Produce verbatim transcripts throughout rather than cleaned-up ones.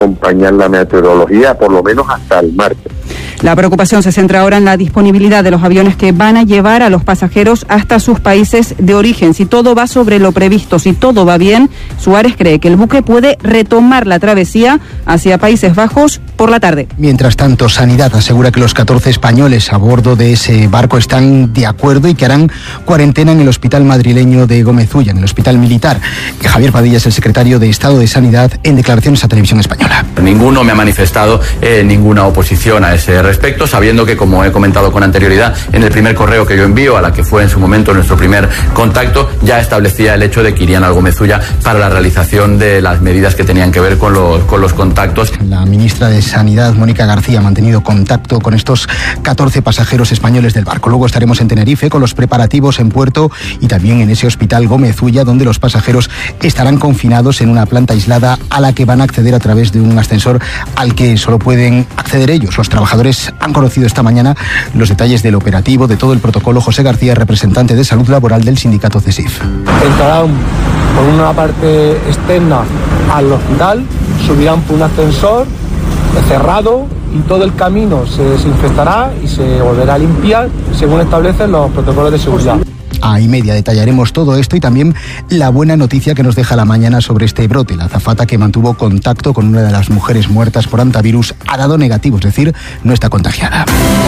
acompañar la meteorología por lo menos hasta el martes. La preocupación se centra ahora en la disponibilidad de los aviones que van a llevar a los pasajeros hasta sus países de origen. Si todo va sobre lo previsto, si todo va bien, Suárez cree que el buque puede retomar la travesía hacia Países Bajos por la tarde. Mientras tanto, Sanidad asegura que los catorce españoles a bordo de ese barco están de acuerdo y que harán cuarentena en el hospital madrileño de Gómez Ulla, en el hospital militar. Javier Padilla es el secretario de Estado de Sanidad en declaraciones a Televisión Española. Ninguno me ha manifestado eh, ninguna oposición a ese respecto, sabiendo que, como he comentado con anterioridad, en el primer correo que yo envío, a la que fue en su momento nuestro primer contacto, ya establecía el hecho de que irían al Gómez Ulla para la realización de las medidas que tenían que ver con los, con los contactos. La ministra de Sanidad, Mónica García, ha mantenido contacto con estos catorce pasajeros españoles del barco. Luego estaremos en Tenerife con los preparativos en puerto y también en ese hospital Gómez Ulla, donde los pasajeros estarán confinados en una planta aislada a la que van a acceder a través de un ascensor al que solo pueden acceder ellos. Los trabajadores han conocido esta mañana los detalles del operativo, de todo el protocolo. José García, representante de Salud Laboral del sindicato CESIF. Entrarán por una parte externa al hospital, subirán por un ascensor cerrado y todo el camino se desinfectará y se volverá a limpiar según establecen los protocolos de seguridad. A y media detallaremos todo esto y también la buena noticia que nos deja la mañana sobre este brote. La azafata que mantuvo contacto con una de las mujeres muertas por hantavirus ha dado negativo, es decir, no está contagiada.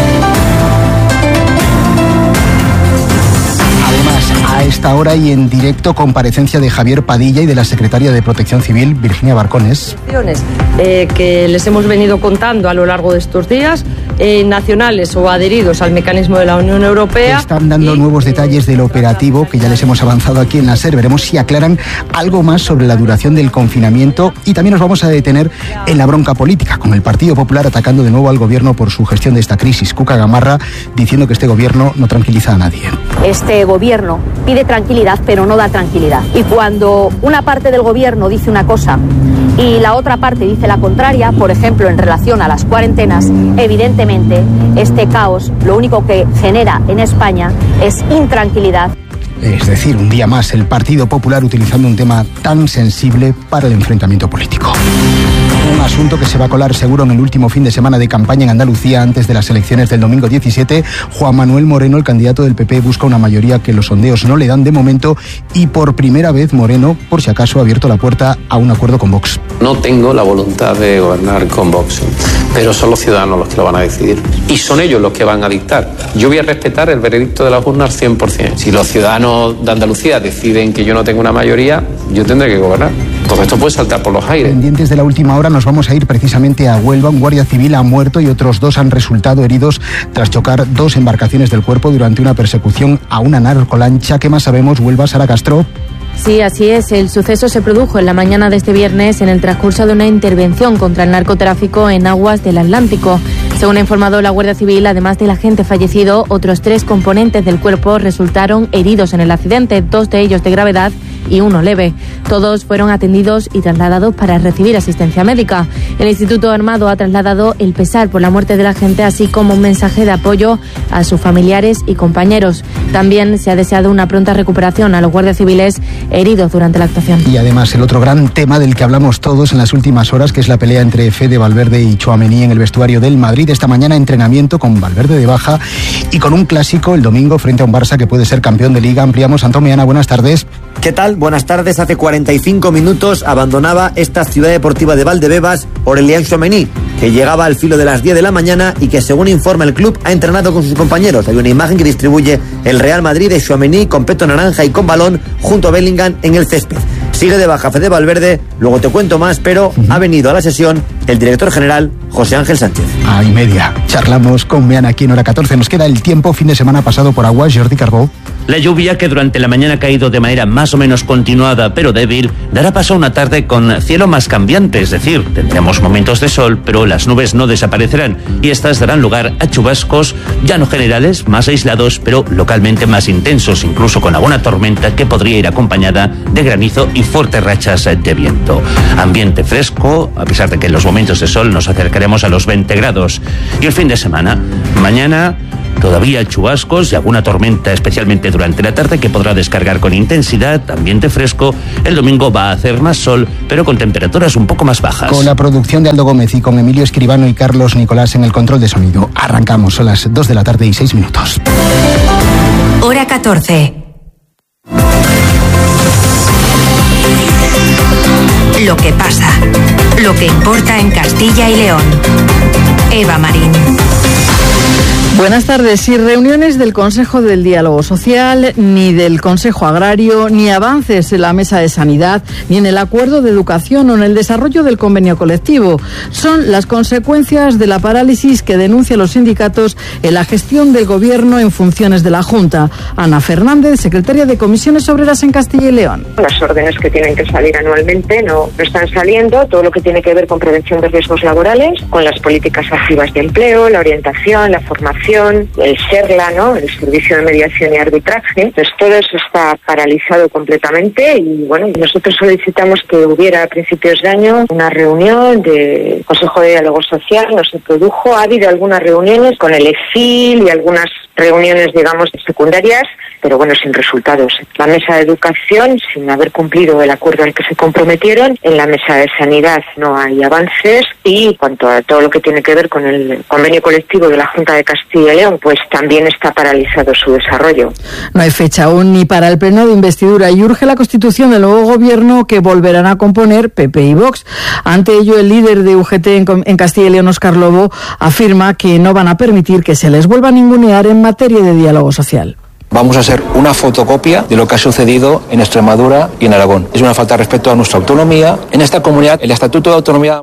A esta hora y en directo, comparecencia de Javier Padilla y de la secretaria de Protección Civil, Virginia Barcones. Eh, que les hemos venido contando a lo largo de estos días, eh, nacionales o adheridos al mecanismo de la Unión Europea. Están dando y, nuevos detalles del operativo que ya les hemos avanzado aquí en la SER. Veremos si aclaran algo más sobre la duración del confinamiento y también nos vamos a detener en la bronca política, con el Partido Popular atacando de nuevo al gobierno por su gestión de esta crisis. Cuca Gamarra diciendo que este gobierno no tranquiliza a nadie. Este gobierno pide tranquilidad, pero no da tranquilidad. Y cuando una parte del gobierno dice una cosa y la otra parte dice la contraria, por ejemplo, en relación a las cuarentenas, evidentemente este caos lo único que genera en España es intranquilidad. Es decir, un día más el Partido Popular utilizando un tema tan sensible para el enfrentamiento político. Un asunto que se va a colar seguro en el último fin de semana de campaña en Andalucía antes de las elecciones del domingo diecisiete. Juan Manuel Moreno, el candidato del P P, busca una mayoría que los sondeos no le dan de momento y por primera vez Moreno, por si acaso, ha abierto la puerta a un acuerdo con Vox. No tengo la voluntad de gobernar con Vox, pero son los ciudadanos los que lo van a decidir y son ellos los que van a dictar. Yo voy a respetar el veredicto de las urnas cien por ciento. Si los ciudadanos de Andalucía deciden que yo no tengo una mayoría, yo tendré que gobernar. Porque esto puede saltar por los aires. Pendientes de la última hora, nos vamos a ir precisamente a Huelva. Un guardia civil ha muerto y otros dos han resultado heridos tras chocar dos embarcaciones del cuerpo durante una persecución a una narcolancha. ¿Qué más sabemos, Huelva, Sara Castro? Sí, así es. El suceso se produjo en la mañana de este viernes en el transcurso de una intervención contra el narcotráfico en aguas del Atlántico. Según ha informado la Guardia Civil, además del agente fallecido, otros tres componentes del cuerpo resultaron heridos en el accidente, dos de ellos de gravedad y uno leve. Todos fueron atendidos y trasladados para recibir asistencia médica. El Instituto Armado ha trasladado el pesar por la muerte del agente, así como un mensaje de apoyo a sus familiares y compañeros. También se ha deseado una pronta recuperación a los guardias civiles heridos durante la actuación. Y además el otro gran tema del que hablamos todos en las últimas horas, que es la pelea entre Fede Valverde y Tchouaméni en el vestuario del Madrid. Esta mañana entrenamiento con Valverde de baja y con un clásico el domingo frente a un Barça que puede ser campeón de Liga. Ampliamos. Antón Meana, buenas tardes. ¿Qué tal? Buenas tardes. Hace cuarenta y cinco minutos abandonaba esta ciudad deportiva de Valdebebas Aurélien Tchouaméni, que llegaba al filo de las diez de la mañana y que, según informa el club, ha entrenado con sus compañeros. Hay una imagen que distribuye el Real Madrid de Tchouaméni con peto naranja y con balón junto a Bellingham en el césped. Sigue de baja Fede Valverde, luego te cuento más, pero uh-huh. ha venido a la sesión el director general José Ángel Sánchez. A y media, charlamos con Meana aquí en Hora catorce. Nos queda el tiempo, fin de semana pasado por agua. Jordi Carbó. La lluvia, que durante la mañana ha caído de manera más o menos continuada pero débil, dará paso a una tarde con cielo más cambiante, es decir, tendremos momentos de sol, pero las nubes no desaparecerán y estas darán lugar a chubascos ya no generales, más aislados, pero localmente más intensos, incluso con alguna tormenta que podría ir acompañada de granizo y fuertes rachas de viento. Ambiente fresco, a pesar de que en los momentos de sol nos acercaremos a los veinte grados. Y el fin de semana, mañana Todavía chubascos y alguna tormenta, especialmente durante la tarde, que podrá descargar con intensidad, ambiente fresco. El domingo va a hacer más sol, pero con temperaturas un poco más bajas. Con la producción de Aldo Gómez y con Emilio Escribano y Carlos Nicolás en el control de sonido. Arrancamos a las dos de la tarde y seis minutos. Hora catorce. Lo que pasa, lo que importa en Castilla y León. Eva Marín. Buenas tardes. Sin reuniones del Consejo del Diálogo Social, ni del Consejo Agrario, ni avances en la Mesa de Sanidad, ni en el Acuerdo de Educación o en el desarrollo del convenio colectivo. Son las consecuencias de la parálisis que denuncian los sindicatos en la gestión del Gobierno en funciones de la Junta. Ana Fernández, secretaria de Comisiones Obreras en Castilla y León. Las órdenes que tienen que salir anualmente no, no están saliendo. Todo lo que tiene que ver con prevención de riesgos laborales, con las políticas activas de empleo, la orientación, la formación, el SERLA, ¿no?, el Servicio de Mediación y Arbitraje. Pues todo eso está paralizado completamente y bueno, nosotros solicitamos que hubiera a principios de año una reunión del Consejo de Diálogo Social. No se produjo. Ha habido algunas reuniones con el E F I L y algunas reuniones, digamos, secundarias, pero bueno, sin resultados. La Mesa de Educación, sin haber cumplido el acuerdo al que se comprometieron. En la Mesa de Sanidad no hay avances y en cuanto a todo lo que tiene que ver con el convenio colectivo de la Junta de Castilla y León, pues también está paralizado su desarrollo. No hay fecha aún ni para el pleno de investidura y urge la constitución del nuevo gobierno que volverán a componer P P y Vox. Ante ello, el líder de U G T en, en Castilla y León, Óscar Lobo, afirma que no van a permitir que se les vuelva a ningunear en materia de diálogo social. Vamos a ser una fotocopia de lo que ha sucedido en Extremadura y en Aragón. Es una falta de respeto a nuestra autonomía. En esta comunidad, el Estatuto de Autonomía...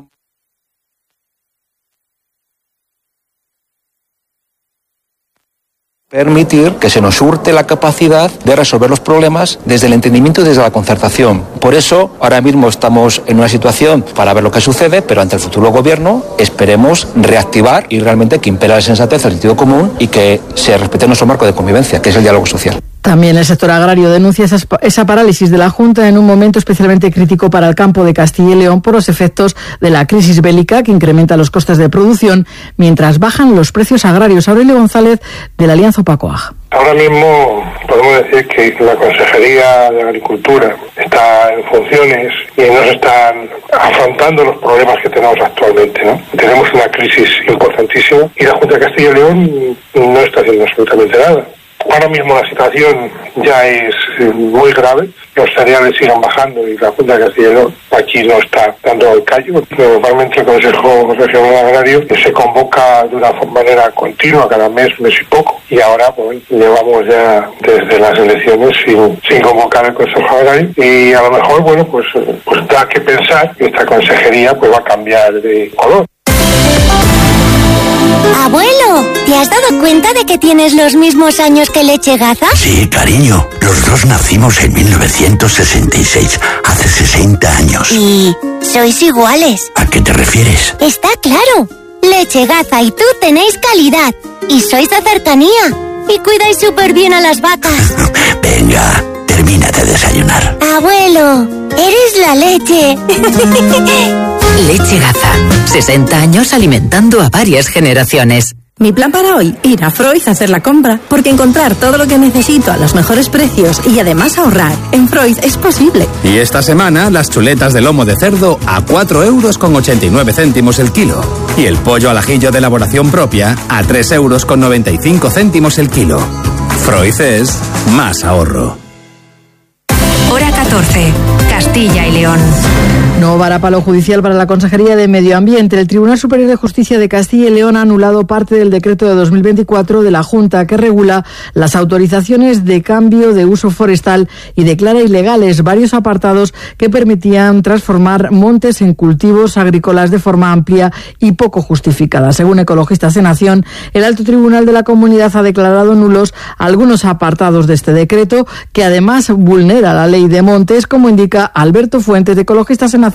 permitir que se nos hurte la capacidad de resolver los problemas desde el entendimiento y desde la concertación. Por eso, ahora mismo estamos en una situación para ver lo que sucede, pero ante el futuro gobierno esperemos reactivar y realmente que impera la sensatez, el sentido común y que se respete nuestro marco de convivencia, que es el diálogo social. También el sector agrario denuncia esa, esa parálisis de la Junta en un momento especialmente crítico para el campo de Castilla y León por los efectos de la crisis bélica que incrementa los costes de producción mientras bajan los precios agrarios. Aurelio González, de la Alianza Opacoag. Ahora mismo podemos decir que la Consejería de Agricultura está en funciones y no se están afrontando los problemas que tenemos actualmente, ¿no? Tenemos una crisis importantísima y la Junta de Castilla y León no está haciendo absolutamente nada. Ahora mismo la situación ya es muy grave, los cereales siguen bajando y la Junta de Castilla y León aquí no está dando el callo. Normalmente el Consejo Regional Agrario se convoca de una manera continua, cada mes, mes y poco, y ahora pues, llevamos ya desde las elecciones sin, sin convocar el Consejo Agrario y a lo mejor, bueno, pues, pues da que pensar que esta consejería pues va a cambiar de color. Abuelo, ¿te has dado cuenta de que tienes los mismos años que Leche Gaza? Sí, cariño. Los dos nacimos en mil novecientos sesenta y seis, hace sesenta años. ¿Y sois iguales? ¿A qué te refieres? Está claro. Leche Gaza y tú tenéis calidad. Y sois de cercanía. Y cuidáis súper bien a las vacas. Venga, termina de desayunar. Abuelo, eres la leche. Leche Gaza. sesenta años alimentando a varias generaciones. Mi plan para hoy, ir a Freud a hacer la compra, porque encontrar todo lo que necesito a los mejores precios y además ahorrar en Freud es posible. Y esta semana, las chuletas de lomo de cerdo a cuatro euros con ochenta y nueve céntimos el kilo. Y el pollo al ajillo de elaboración propia a tres euros con noventa y cinco céntimos el kilo. Freud es más ahorro. Hora catorce. Castilla y León. No varapalo judicial para la Consejería de Medio Ambiente. El Tribunal Superior de Justicia de Castilla y León ha anulado parte del decreto de dos mil veinticuatro de la Junta que regula las autorizaciones de cambio de uso forestal y declara ilegales varios apartados que permitían transformar montes en cultivos agrícolas de forma amplia y poco justificada. Según Ecologistas en Acción, el Alto Tribunal de la Comunidad ha declarado nulos algunos apartados de este decreto que además vulnera la ley de montes, como indica Alberto Fuentes de Ecologistas en Acción.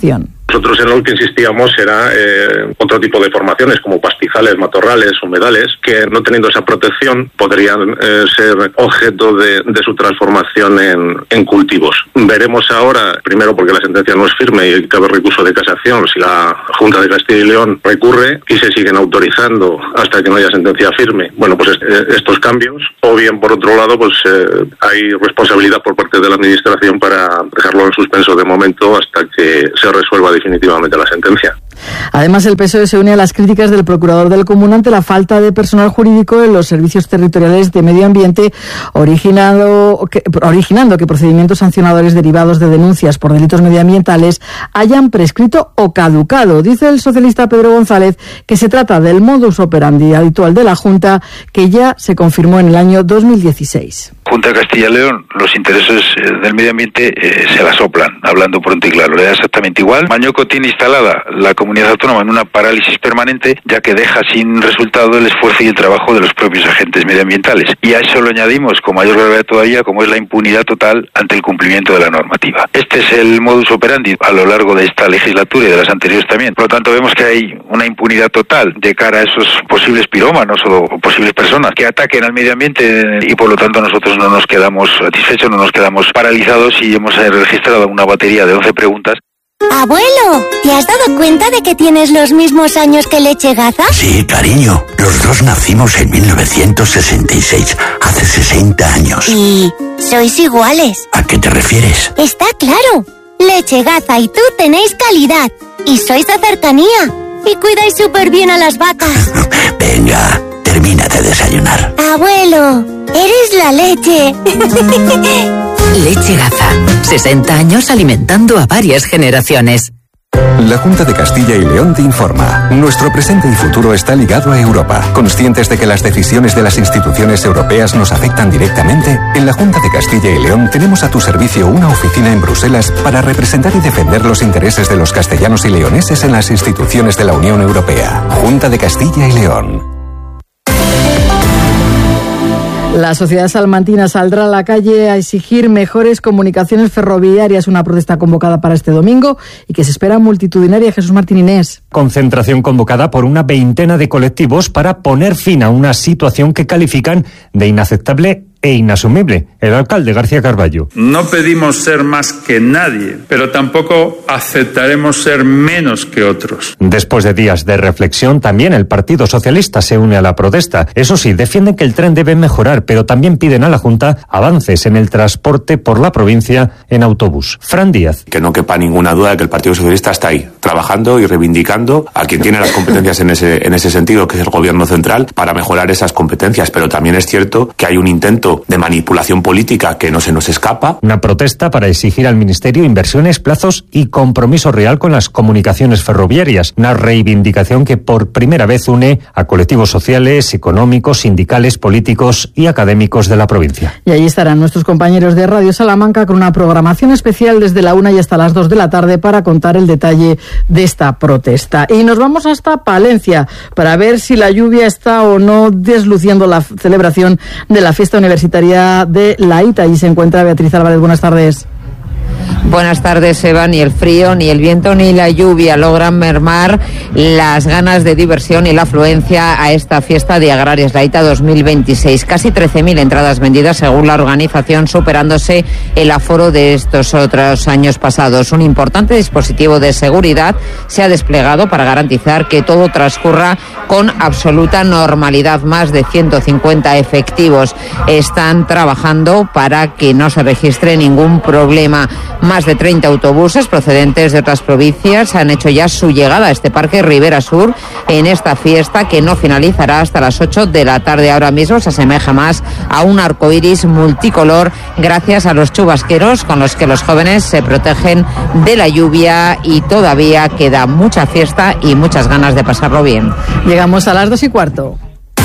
Nosotros en lo que insistíamos era eh, otro tipo de formaciones como pastizales, matorrales, humedales, que no teniendo esa protección podrían eh, ser objeto de, de su transformación en, en cultivos. Veremos ahora, primero porque la sentencia no es firme y cabe recurso de casación, si la Junta de Castilla y León recurre y se siguen autorizando hasta que no haya sentencia firme, bueno, pues est- estos cambios, o bien por otro lado, pues eh, hay responsabilidad por parte de la Administración para dejarlo en suspenso de momento hasta que se resuelva definitivamente la sentencia. Además, el P S O E se une a las críticas del procurador del Común ante la falta de personal jurídico en los servicios territoriales de medio ambiente, originado, que, originando que procedimientos sancionadores derivados de denuncias por delitos medioambientales hayan prescrito o caducado. Dice el socialista Pedro González que se trata del modus operandi habitual de la Junta, que ya se confirmó en el año dos mil dieciséis. Junta de Castilla y León, los intereses del medio ambiente eh, se la soplan, hablando pronto y claro, le da exactamente igual. Mañoco tiene instalada la comunidad autónoma en una parálisis permanente, ya que deja sin resultado el esfuerzo y el trabajo de los propios agentes medioambientales. Y a eso lo añadimos, con mayor gravedad todavía, como es la impunidad total ante el cumplimiento de la normativa. Este es el modus operandi a lo largo de esta legislatura y de las anteriores también. Por lo tanto, vemos que hay una impunidad total de cara a esos posibles pirómanos o posibles personas que ataquen al medio ambiente, y por lo tanto nosotros no nos quedamos satisfechos, no nos quedamos paralizados y hemos registrado una batería de once preguntas. Abuelo, ¿te has dado cuenta de que tienes los mismos años que Leche Gaza? Sí, cariño. Los dos nacimos en mil novecientos sesenta y seis, hace sesenta años. ¿Y sois iguales? ¿A qué te refieres? Está claro. Leche Gaza y tú tenéis calidad. Y sois de cercanía. Y cuidáis súper bien a las vacas. Venga, termina de desayunar. Abuelo, eres la leche. Leche Gaza. sesenta años alimentando a varias generaciones. La Junta de Castilla y León te informa. Nuestro presente y futuro está ligado a Europa. Conscientes de que las decisiones de las instituciones europeas nos afectan directamente, en la Junta de Castilla y León tenemos a tu servicio una oficina en Bruselas para representar y defender los intereses de los castellanos y leoneses en las instituciones de la Unión Europea. Junta de Castilla y León. La sociedad salmantina saldrá a la calle a exigir mejores comunicaciones ferroviarias, una protesta convocada para este domingo y que se espera multitudinaria. Jesús Martín Inés. Concentración convocada por una veintena de colectivos para poner fin a una situación que califican de inaceptable e inasumible. El alcalde García Carballo. No pedimos ser más que nadie, pero tampoco aceptaremos ser menos que otros. Después de días de reflexión, también el Partido Socialista se une a la protesta. Eso sí, defienden que el tren debe mejorar, pero también piden a la Junta avances en el transporte por la provincia en autobús. Fran Díaz. Que no quepa ninguna duda de que el Partido Socialista está ahí, trabajando y reivindicando a quien tiene las competencias en ese, en ese sentido, que es el Gobierno central, para mejorar esas competencias. Pero también es cierto que hay un intento de manipulación política que no se nos escapa. Una protesta para exigir al Ministerio inversiones, plazos y compromiso real con las comunicaciones ferroviarias. Una reivindicación que por primera vez une a colectivos sociales, económicos, sindicales, políticos y académicos de la provincia. Y allí estarán nuestros compañeros de Radio Salamanca con una programación especial desde la una y hasta las dos de la tarde para contar el detalle de esta protesta. Y nos vamos hasta Palencia para ver si la lluvia está o no desluciendo la celebración de la fiesta universitaria de la I T A. Allí se encuentra Beatriz Álvarez. Buenas tardes. Buenas tardes, Eva. Ni el frío, ni el viento, ni la lluvia logran mermar las ganas de diversión y la afluencia a esta fiesta de Agrarias, la I T A dos mil veintiséis. Casi trece mil entradas vendidas según la organización, superándose el aforo de estos otros años pasados. Un importante dispositivo de seguridad se ha desplegado para garantizar que todo transcurra con absoluta normalidad. Más de ciento cincuenta efectivos están trabajando para que no se registre ningún problema. Más de treinta autobuses procedentes de otras provincias han hecho ya su llegada a este parque Ribera Sur en esta fiesta que no finalizará hasta las ocho de la tarde. Ahora mismo se asemeja más a un arcoíris multicolor gracias a los chubasqueros con los que los jóvenes se protegen de la lluvia, y todavía queda mucha fiesta y muchas ganas de pasarlo bien. Llegamos a las dos y cuarto.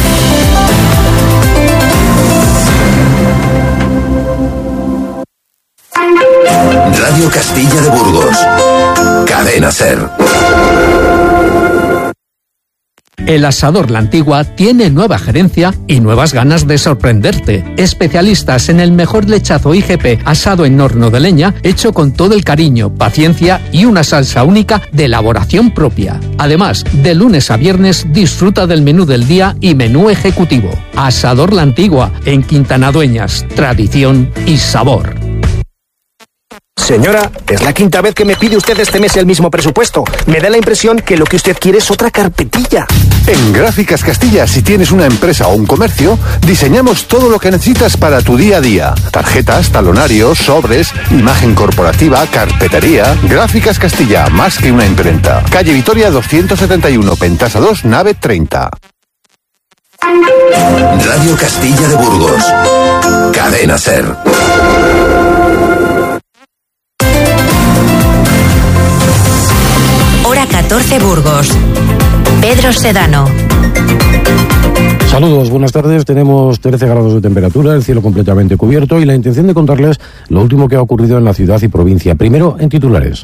Radio Castilla de Burgos. Cadena SER. El Asador La Antigua tiene nueva gerencia y nuevas ganas de sorprenderte. Especialistas en el mejor lechazo I G P asado en horno de leña, hecho con todo el cariño, paciencia y una salsa única de elaboración propia. Además, de lunes a viernes disfruta del menú del día y menú ejecutivo. Asador La Antigua, en Quintana Dueñas, tradición y sabor. Señora, es la quinta vez que me pide usted este mes el mismo presupuesto. Me da la impresión que lo que usted quiere es otra carpetilla. En Gráficas Castilla, si tienes una empresa o un comercio, diseñamos todo lo que necesitas para tu día a día. Tarjetas, talonarios, sobres, imagen corporativa, carpetería. Gráficas Castilla, más que una imprenta. Calle Vitoria doscientos setenta y uno, Pentasa dos, nave treinta. Radio Castilla de Burgos. Cadena SER. Hora catorce Burgos. Pedro Sedano. Saludos, buenas tardes. Tenemos trece grados de temperatura, el cielo completamente cubierto y la intención de contarles lo último que ha ocurrido en la ciudad y provincia. Primero, en titulares.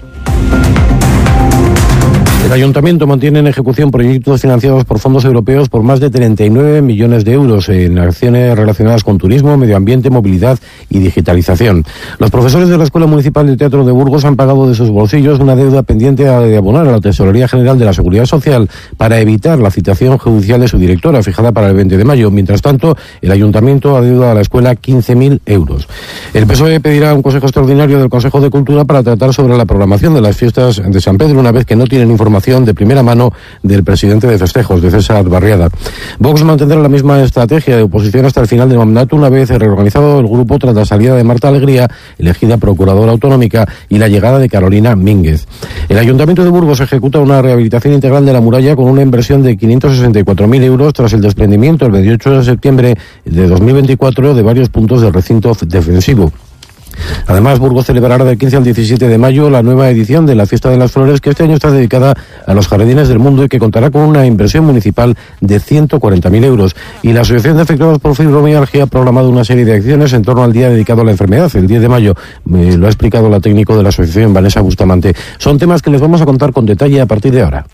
El Ayuntamiento mantiene en ejecución proyectos financiados por fondos europeos por más de treinta y nueve millones de euros en acciones relacionadas con turismo, medio ambiente, movilidad y digitalización. Los profesores de la Escuela Municipal de Teatro de Burgos han pagado de sus bolsillos una deuda pendiente de abonar a la Tesorería General de la Seguridad Social para evitar la citación judicial de su directora, fijada para el veinte de mayo. Mientras tanto, el Ayuntamiento ha deudado a la escuela quince mil euros. El P S O E pedirá un consejo extraordinario del Consejo de Cultura para tratar sobre la programación de las fiestas de San Pedro, una vez que no tienen información de primera mano del presidente de festejos, de César Barriada. Vox mantendrá la misma estrategia de oposición hasta el final del mandato, una vez reorganizado el grupo tras la salida de Marta Alegría, elegida procuradora autonómica, y la llegada de Carolina Mínguez. El Ayuntamiento de Burgos ejecuta una rehabilitación integral de la muralla con una inversión de quinientos sesenta y cuatro mil euros tras el desprendimiento el veintiocho de septiembre de dos mil veinticuatro de varios puntos del recinto defensivo. Además, Burgos celebrará del quince al diecisiete de mayo la nueva edición de la Fiesta de las Flores, que este año está dedicada a los jardines del mundo y que contará con una inversión municipal de ciento cuarenta mil euros. Y la Asociación de Afectados por Fibromialgia ha programado una serie de acciones en torno al día dedicado a la enfermedad, el diez de mayo. Eh, lo ha explicado la técnico de la asociación, Vanessa Bustamante. Son temas que les vamos a contar con detalle a partir de ahora.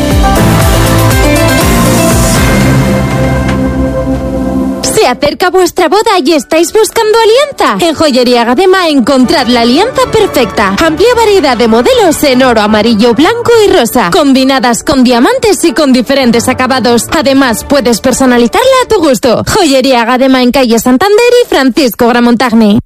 Se acerca vuestra boda y estáis buscando alianza. En Joyería Gadema encontrad la alianza perfecta. Amplia variedad de modelos en oro, amarillo, blanco y rosa, combinadas con diamantes y con diferentes acabados. Además, puedes personalizarla a tu gusto. Joyería Gadema en calle Santander y Francisco Gramontagne.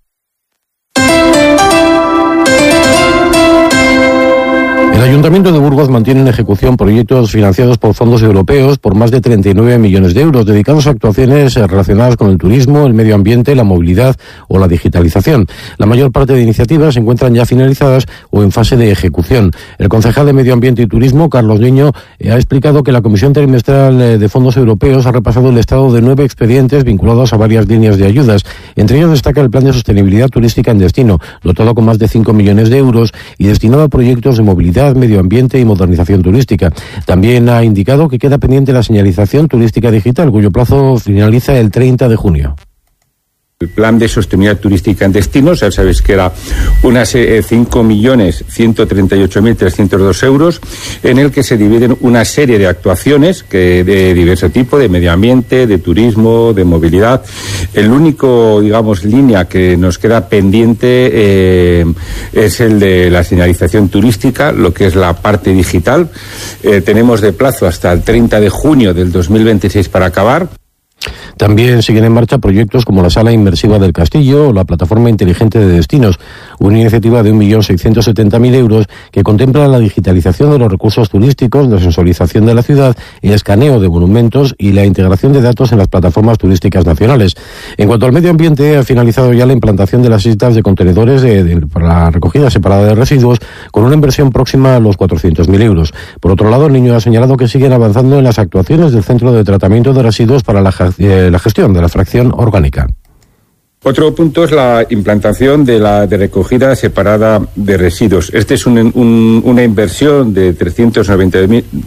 El Ayuntamiento de Burgos mantiene en ejecución proyectos financiados por fondos europeos por más de treinta y nueve millones de euros, dedicados a actuaciones relacionadas con el turismo, el medio ambiente, la movilidad o la digitalización. La mayor parte de iniciativas se encuentran ya finalizadas o en fase de ejecución. El concejal de Medio Ambiente y Turismo, Carlos Niño, ha explicado que la Comisión Trimestral de Fondos Europeos ha repasado el estado de nueve expedientes vinculados a varias líneas de ayudas. Entre ellos destaca el Plan de Sostenibilidad Turística en Destino, dotado con más de cinco millones de euros y destinado a proyectos de movilidad, medio ambiente y modernización turística. También ha indicado que queda pendiente la señalización turística digital, cuyo plazo finaliza el treinta de junio. El plan de sostenibilidad turística en destinos, ya sabéis que era unas eh, cinco millones ciento treinta y ocho mil trescientos dos euros, en el que se dividen una serie de actuaciones que de diverso tipo, de medio ambiente, de turismo, de movilidad. El único, digamos, línea que nos queda pendiente eh, es el de la señalización turística, lo que es la parte digital. Eh, tenemos de plazo hasta el treinta de junio del dos mil veintiséis para acabar. También siguen en marcha proyectos como la Sala Inmersiva del Castillo o la Plataforma Inteligente de Destinos, una iniciativa de un millón seiscientos setenta mil euros que contempla la digitalización de los recursos turísticos, la sensorización de la ciudad, el escaneo de monumentos y la integración de datos en las plataformas turísticas nacionales. En cuanto al medio ambiente, ha finalizado ya la implantación de las islas de contenedores de, de, para la recogida separada de residuos, con una inversión próxima a los cuatrocientos mil euros. Por otro lado, el Niño ha señalado que siguen avanzando en las actuaciones del Centro de Tratamiento de Residuos para la eh, la gestión de la fracción orgánica. Otro punto es la implantación de la de recogida separada de residuos. Este es un, un, una inversión de trescientos noventa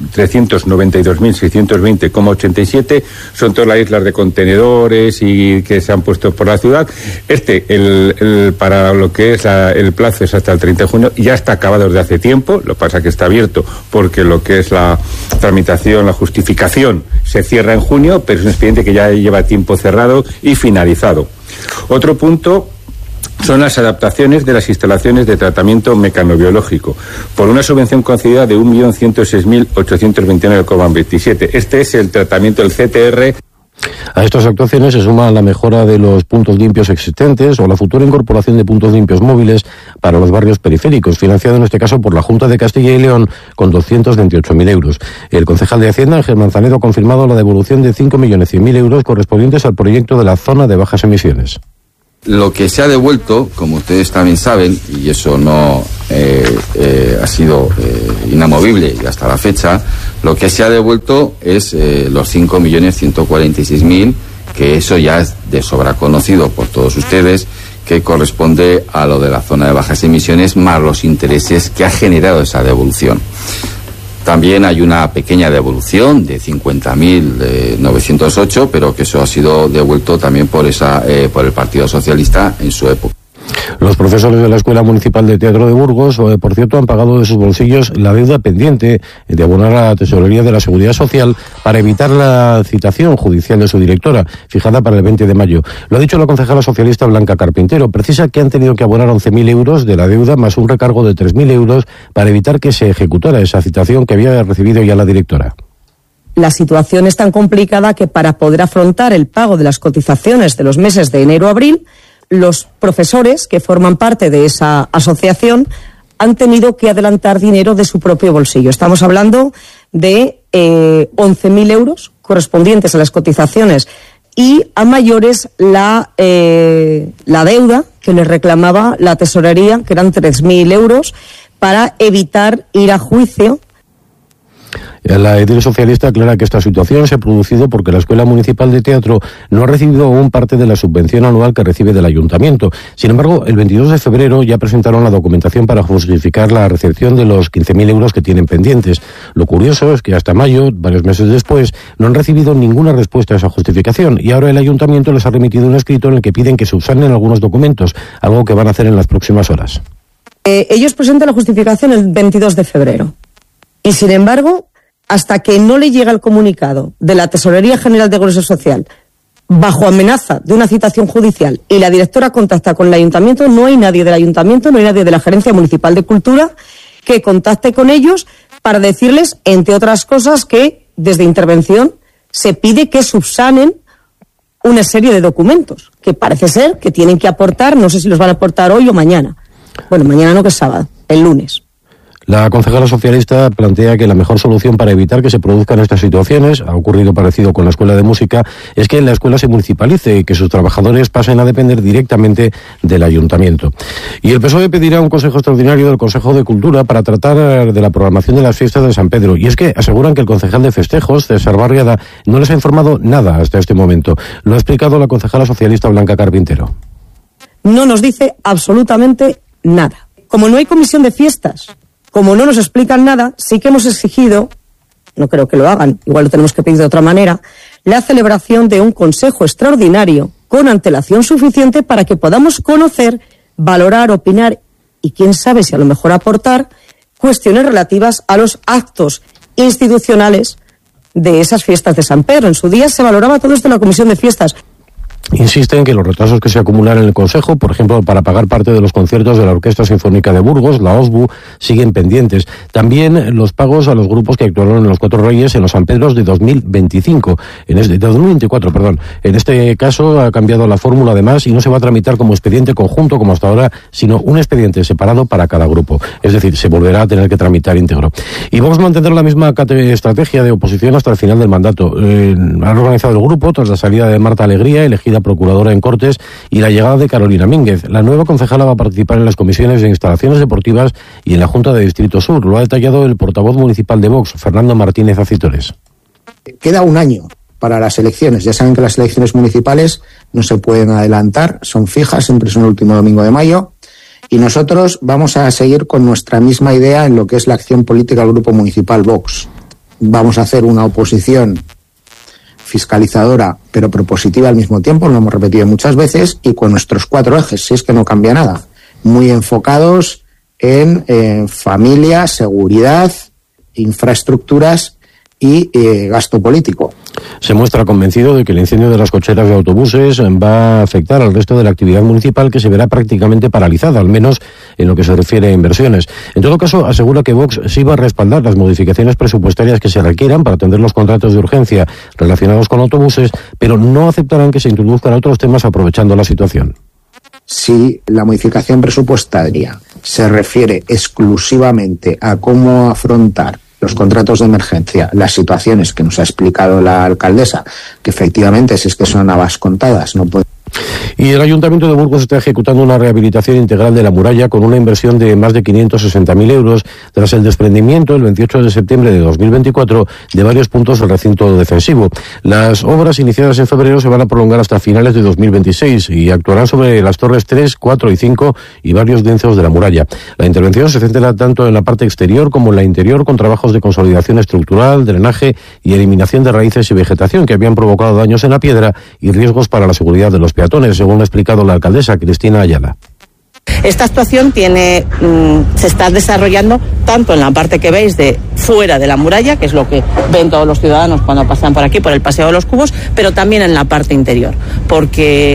y dos mil seiscientos veinte coma ochenta y siete. Son todas las islas de contenedores y que se han puesto por la ciudad. Este, el, el para lo que es la, el plazo es hasta el treinta de junio. Ya está acabado desde hace tiempo. Lo que pasa es que está abierto porque lo que es la tramitación, la justificación, se cierra en junio, pero es un expediente que ya lleva tiempo cerrado y finalizado. Otro punto son las adaptaciones de las instalaciones de tratamiento mecanobiológico por una subvención concedida de un millón ciento seis mil ochocientos veintinueve coma veintisiete. Este es el tratamiento del C T R. A estas actuaciones se suma la mejora de los puntos limpios existentes o la futura incorporación de puntos limpios móviles para los barrios periféricos, financiado en este caso por la Junta de Castilla y León con doscientos veintiocho mil euros. El concejal de Hacienda, Ángel Manzanedo, ha confirmado la devolución de cinco millones cien mil euros correspondientes al proyecto de la zona de bajas emisiones. Lo que se ha devuelto, como ustedes también saben, y eso no eh, eh, ha sido eh, inamovible y hasta la fecha, lo que se ha devuelto es eh, los cinco millones ciento cuarenta y seis mil, que eso ya es de sobra conocido por todos ustedes, que corresponde a lo de la zona de bajas emisiones más los intereses que ha generado esa devolución. También hay una pequeña devolución de cincuenta mil novecientos ocho, pero que eso ha sido devuelto también por esa eh, por el Partido Socialista en su época. Los profesores de la Escuela Municipal de Teatro de Burgos, eh, por cierto, han pagado de sus bolsillos la deuda pendiente de abonar a la Tesorería de la Seguridad Social para evitar la citación judicial de su directora, fijada para el veinte de mayo. Lo ha dicho la concejala socialista Blanca Carpintero. Precisa que han tenido que abonar once mil euros de la deuda más un recargo de tres mil euros para evitar que se ejecutara esa citación que había recibido ya la directora. La situación es tan complicada que para poder afrontar el pago de las cotizaciones de los meses de enero a abril, los profesores que forman parte de esa asociación han tenido que adelantar dinero de su propio bolsillo. Estamos hablando de eh, once mil euros correspondientes a las cotizaciones y a mayores la, eh, la deuda que les reclamaba la tesorería, que eran tres mil euros, para evitar ir a juicio. La edil socialista aclara que esta situación se ha producido porque la Escuela Municipal de Teatro no ha recibido aún parte de la subvención anual que recibe del Ayuntamiento. Sin embargo, el veintidós de febrero ya presentaron la documentación para justificar la recepción de los quince mil euros que tienen pendientes. Lo curioso es que hasta mayo, varios meses después, no han recibido ninguna respuesta a esa justificación y ahora el Ayuntamiento les ha remitido un escrito en el que piden que subsanen algunos documentos, algo que van a hacer en las próximas horas. Eh, ellos presentan la justificación el veintidós de febrero y, sin embargo, hasta que no le llega el comunicado de la Tesorería General de Seguridad Social bajo amenaza de una citación judicial y la directora contacta con el Ayuntamiento, no hay nadie del Ayuntamiento, no hay nadie de la Gerencia Municipal de Cultura que contacte con ellos para decirles, entre otras cosas, que desde intervención se pide que subsanen una serie de documentos que parece ser que tienen que aportar, no sé si los van a aportar hoy o mañana. Bueno, mañana no, que es sábado, el lunes. La concejala socialista plantea que la mejor solución para evitar que se produzcan estas situaciones, ha ocurrido parecido con la Escuela de Música, es que la escuela se municipalice y que sus trabajadores pasen a depender directamente del Ayuntamiento. Y el P S O E pedirá un consejo extraordinario del Consejo de Cultura para tratar de la programación de las fiestas de San Pedro. Y es que aseguran que el concejal de festejos, César Barriada, no les ha informado nada hasta este momento. Lo ha explicado la concejala socialista Blanca Carpintero. No nos dice absolutamente nada. Como no hay comisión de fiestas, como no nos explican nada, sí que hemos exigido, no creo que lo hagan, igual lo tenemos que pedir de otra manera, la celebración de un consejo extraordinario con antelación suficiente para que podamos conocer, valorar, opinar y quién sabe si a lo mejor aportar cuestiones relativas a los actos institucionales de esas fiestas de San Pedro. En su día se valoraba todo esto en la comisión de fiestas. Insiste en que los retrasos que se acumulan en el Consejo, por ejemplo, para pagar parte de los conciertos de la Orquesta Sinfónica de Burgos, la O S B U, siguen pendientes. También los pagos a los grupos que actuaron en los Cuatro Reyes en los San Pedros de dos mil veinticinco, en este, de dos mil veinticuatro, perdón. En este caso ha cambiado la fórmula además y no se va a tramitar como expediente conjunto como hasta ahora, sino un expediente separado para cada grupo. Es decir, se volverá a tener que tramitar íntegro. Y vamos a mantener la misma estrategia de oposición hasta el final del mandato. Eh, han organizado el grupo tras la salida de Marta Alegría, elegida procuradora en Cortes, y la llegada de Carolina Mínguez. La nueva concejala va a participar en las comisiones de instalaciones deportivas y en la Junta de Distrito Sur. Lo ha detallado el portavoz municipal de Vox, Fernando Martínez Acitores. Queda un año para las elecciones. Ya saben que las elecciones municipales no se pueden adelantar, son fijas, siempre son el último domingo de mayo. Y nosotros vamos a seguir con nuestra misma idea en lo que es la acción política del Grupo Municipal Vox. Vamos a hacer una oposición fiscalizadora, pero propositiva al mismo tiempo, lo hemos repetido muchas veces, y con nuestros cuatro ejes, si es que no cambia nada, muy enfocados en eh, familia, seguridad, infraestructuras y eh, gasto político. Se muestra convencido de que el incendio de las cocheras de autobuses va a afectar al resto de la actividad municipal, que se verá prácticamente paralizada, al menos en lo que se refiere a inversiones. En todo caso, asegura que Vox sí va a respaldar las modificaciones presupuestarias que se requieran para atender los contratos de urgencia relacionados con autobuses, pero no aceptarán que se introduzcan otros temas aprovechando la situación. Si la modificación presupuestaria se refiere exclusivamente a cómo afrontar los contratos de emergencia, las situaciones que nos ha explicado la alcaldesa, que efectivamente, si es que son habas contadas, no puede. Y el Ayuntamiento de Burgos está ejecutando una rehabilitación integral de la muralla con una inversión de más de quinientos sesenta mil euros tras el desprendimiento el veintiocho de septiembre de dos mil veinticuatro de varios puntos del recinto defensivo. Las obras iniciadas en febrero se van a prolongar hasta finales de dos mil veintiséis y actuarán sobre las torres tres, cuatro y cinco y varios lienzos de la muralla. La intervención se centra tanto en la parte exterior como en la interior, con trabajos de consolidación estructural, drenaje y eliminación de raíces y vegetación que habían provocado daños en la piedra y riesgos para la seguridad de los peatones, según ha explicado la alcaldesa Cristina Ayala. Esta actuación tiene, mmm, se está desarrollando tanto en la parte que veis de fuera de la muralla, que es lo que ven todos los ciudadanos cuando pasan por aquí, por el Paseo de los Cubos, pero también en la parte interior, porque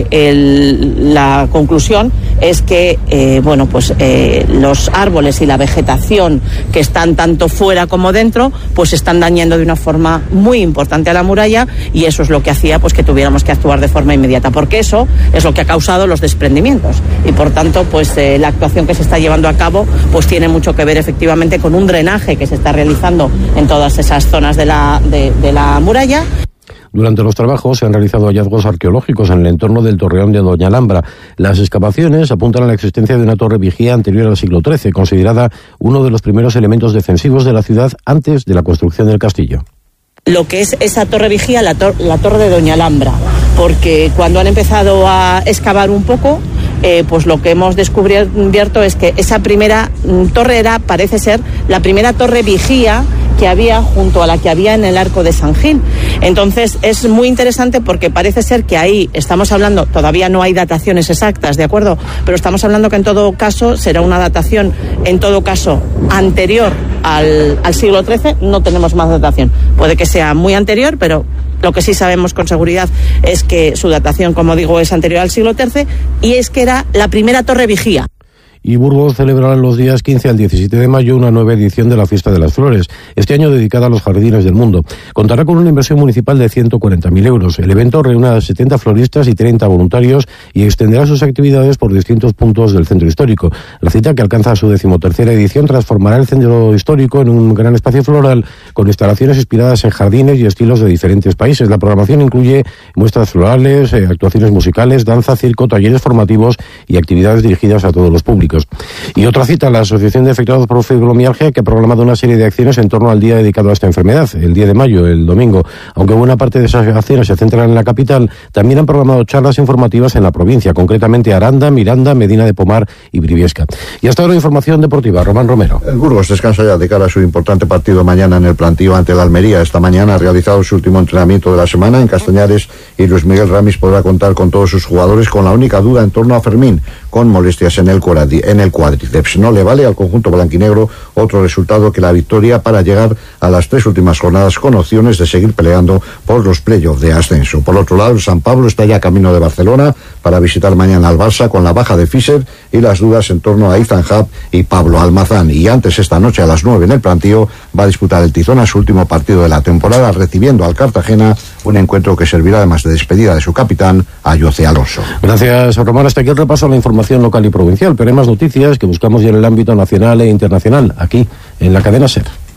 el, la conclusión es que eh, bueno, pues eh, los árboles y la vegetación que están tanto fuera como dentro, pues están dañando de una forma muy importante a la muralla, y eso es lo que hacía pues que tuviéramos que actuar de forma inmediata, porque eso es lo que ha causado los desprendimientos, y por tanto pues pues eh, la actuación que se está llevando a cabo pues tiene mucho que ver efectivamente con un drenaje que se está realizando en todas esas zonas de la, de, de la muralla. Durante los trabajos se han realizado hallazgos arqueológicos en el entorno del torreón de Doña Alhambra. Las excavaciones apuntan a la existencia de una torre vigía anterior al siglo trece, considerada uno de los primeros elementos defensivos de la ciudad antes de la construcción del castillo. Lo que es esa torre vigía, la, tor- la torre de Doña Alhambra, porque cuando han empezado a excavar un poco, eh, pues lo que hemos descubierto es que esa primera torre era, parece ser, la primera torre vigía que había junto a la que había en el Arco de San Gil. Entonces es muy interesante porque parece ser que ahí estamos hablando, todavía no hay dataciones exactas, ¿de acuerdo? Pero estamos hablando que en todo caso será una datación, en todo caso, anterior al, al siglo trece, no tenemos más datación. Puede que sea muy anterior, pero lo que sí sabemos con seguridad es que su datación, como digo, es anterior al siglo trece, y es que era la primera torre vigía. Y Burgos celebrará los días quince al diecisiete de mayo una nueva edición de la Fiesta de las Flores, este año dedicada a los jardines del mundo. Contará con una inversión municipal de ciento cuarenta mil euros. El evento reúne a setenta floristas y treinta voluntarios y extenderá sus actividades por distintos puntos del centro histórico. La cita, que alcanza su decimotercera edición, transformará el centro histórico en un gran espacio floral con instalaciones inspiradas en jardines y estilos de diferentes países. La programación incluye muestras florales, eh, actuaciones musicales, danza, circo, talleres formativos y actividades dirigidas a todos los públicos. Y otra cita, la Asociación de Afectados por Fibromialgia, que ha programado una serie de acciones en torno al día dedicado a esta enfermedad, el diez de mayo, el domingo. Aunque buena parte de esas acciones se centran en la capital, también han programado charlas informativas en la provincia, concretamente Aranda, Miranda, Medina de Pomar y Briviesca. Y hasta ahora información deportiva, Román Romero. El Burgos descansa ya de cara a su importante partido mañana en el plantío ante el Almería. Esta mañana ha realizado su último entrenamiento de la semana en Castañares y Luis Miguel Ramis podrá contar con todos sus jugadores, con la única duda en torno a Fermín, con molestias en el cuadri- en el cuádriceps. No le vale al conjunto blanquinegro otro resultado que la victoria para llegar a las tres últimas jornadas con opciones de seguir peleando por los playoffs de ascenso. Por otro lado, el San Pablo está ya camino de Barcelona para visitar mañana al Barça con la baja de Fischer y las dudas en torno a Ethan Hub y Pablo Almazán. Y antes, esta noche a las nueve en el plantío, va a disputar el Tizona su último partido de la temporada, recibiendo al Cartagena, un encuentro que servirá además de despedida de su capitán, a José Alonso. Gracias, Román. Hasta aquí el repaso a la información local y provincial, pero hay más noticias que buscamos ya en el ámbito nacional e internacional, aquí en la cadena SER.